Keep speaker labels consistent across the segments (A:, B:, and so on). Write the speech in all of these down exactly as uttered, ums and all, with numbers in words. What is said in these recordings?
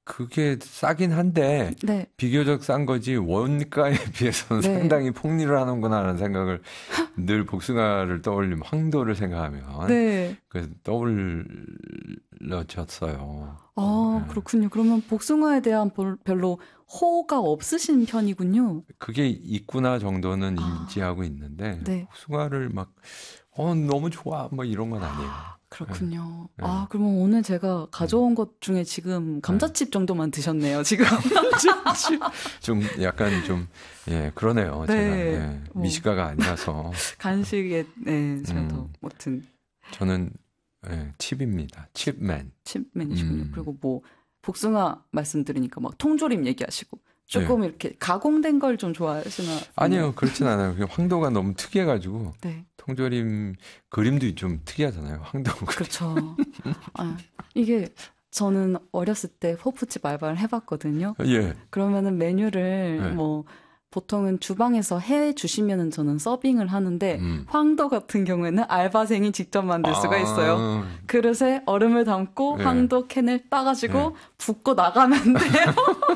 A: 그게 싸긴 한데
B: 네.
A: 비교적 싼 거지 원가에 비해서는
B: 네.
A: 상당히 폭리를 하는구나 하는 생각을 늘 복숭아를 떠올리면 황도를 생각하면
B: 네.
A: 그래서 떠올려졌어요.
B: 아,
A: 네.
B: 그렇군요. 그러면 복숭아에 대한 별로 호가 없으신 편이군요.
A: 그게 있구나 정도는
B: 아,
A: 인지하고 있는데
B: 네.
A: 복숭아를 막 어, 너무 좋아 뭐 이런 건 아니에요.
B: 그렇군요.
A: 네.
B: 아, 그러면 오늘 제가 가져온 것 중에 지금 감자칩 정도만 드셨네요, 지금.
A: 좀 약간 좀, 예, 그러네요.
B: 네.
A: 제가. 예,
B: 뭐.
A: 미식가가 아니라서.
B: 간식에, 네, 제가
A: 음.
B: 더, 아무튼.
A: 저는, 예, 칩입니다. 칩맨.
B: 칩맨이시군요.
A: 음.
B: 그리고 뭐, 복숭아 말씀드리니까 막 통조림 얘기하시고. 조금
A: 네.
B: 이렇게 가공된 걸 좀 좋아하시나?
A: 아니요, 그렇진 않아요. 그냥 황도가 너무 특이해가지고.
B: 네.
A: 통조림 그림도 좀 특이하잖아요. 황도 그림.
B: 그렇죠. 아, 이게 저는 어렸을 때 호프집 알바를 해봤거든요.
A: 예.
B: 그러면은 메뉴를
A: 네.
B: 뭐 보통은 주방에서 해 주시면은 저는 서빙을 하는데
A: 음.
B: 황도 같은 경우에는 알바생이 직접 만들 수가
A: 아.
B: 있어요. 그릇에 얼음을 담고
A: 네.
B: 황도 캔을 따가지고
A: 네.
B: 붓고 나가면 돼요.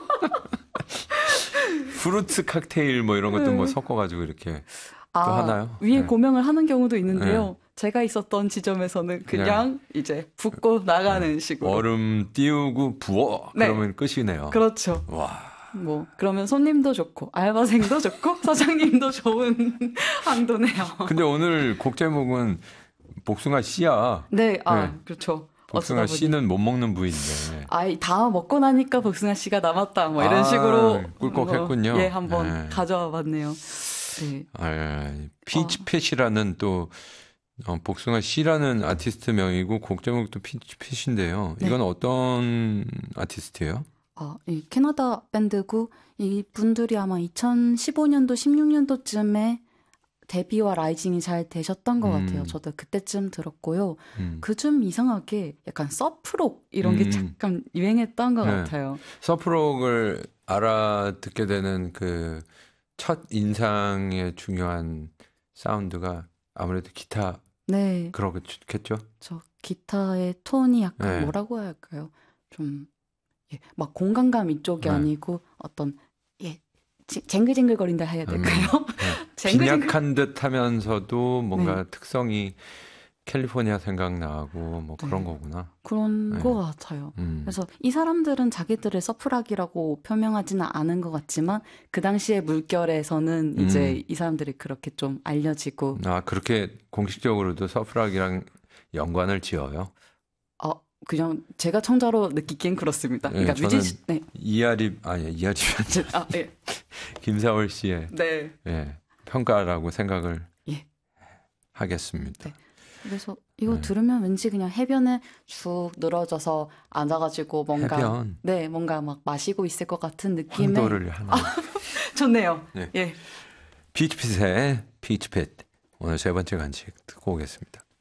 A: 프루트 칵테일 뭐 이런 것도
B: 네.
A: 뭐 섞어가지고 이렇게
B: 아,
A: 또 하나요?
B: 위에
A: 네.
B: 고명을 하는 경우도 있는데요.
A: 네.
B: 제가 있었던 지점에서는 그냥,
A: 그냥
B: 이제 붓고 나가는
A: 네.
B: 식으로.
A: 얼음 띄우고 부어
B: 네.
A: 그러면 끝이네요.
B: 그렇죠.
A: 와.
B: 뭐 그러면 손님도 좋고 알바생도 좋고 사장님도 좋은 황도네요.
A: 근데 오늘 곡 제목은 복숭아 씨야.
B: 네, 아
A: 네.
B: 그렇죠.
A: 복숭아
B: 어쩌다 보니.
A: 씨는 못 먹는 부위인데.
B: 아이 다 먹고 나니까 복숭아 씨가 남았다 뭐 이런
A: 아,
B: 식으로
A: 꿀꺽했군요.
B: 뭐, 예, 한번
A: 네.
B: 가져와 봤네요. 네.
A: 아, 피치팻이라는 또 어, 복숭아 씨라는 아티스트 명이고 곡 제목도 피치팻인데요.
B: 네.
A: 이건 어떤 아티스트예요?
B: 아, 이 캐나다 밴드고 이 분들이 아마 이천십오 년도, 십육 년도쯤에 데뷔와 라이징이 잘 되셨던 것
A: 음.
B: 같아요. 저도 그때쯤 들었고요.
A: 음.
B: 그좀 이상하게 약간 서프록 이런 게
A: 음.
B: 잠깐 유행했던 것
A: 네.
B: 같아요.
A: 서프록을 알아듣게 되는 그 첫 인상의 중요한 사운드가 아무래도 기타
B: 네,
A: 그러겠죠?
B: 저 기타의 톤이 약간
A: 네.
B: 뭐라고 해야 할까요? 좀, 예, 막 공간감 이쪽이
A: 네.
B: 아니고 어떤, 예, 지- 쟁글쟁글거린다 해야 될까요?
A: 음, 네.
B: 쟁글쟁글.
A: 빈약한 듯 하면서도 뭔가
B: 네.
A: 특성이 캘리포니아 생각나고 뭐 그런
B: 네.
A: 거구나.
B: 그런
A: 네.
B: 것 같아요.
A: 음.
B: 그래서 이 사람들은 자기들을 서프락이라고 표명하지는 않은 것 같지만 그 당시의 물결에서는
A: 음.
B: 이제 이 사람들이 그렇게 좀 알려지고
A: 아, 그렇게 공식적으로도 서프락이랑 연관을 지어요?
B: 어, 그냥 제가 청자로 느끼기엔 그렇습니다.
A: 네,
B: 그러니까
A: 저는
B: 뮤지션, 네.
A: 이하립, 아니, 이하립,
B: 아, 예.
A: 김사월 씨의
B: 네.
A: 예, 평가라고 생각을
B: 예.
A: 하겠습니다.
B: 네. 그래서 이거
A: 네.
B: 들으면 왠지 그냥 해변에 쭉 늘어져서 앉아가지고 뭔가
A: 해변.
B: 네 뭔가 막 마시고 있을 것 같은 느낌의
A: 황도를 하나.
B: 좋네요.
A: 네.
B: 예.
A: 피치핏의 피치핏. 오늘 세 번째 간식 듣고 오겠습니다.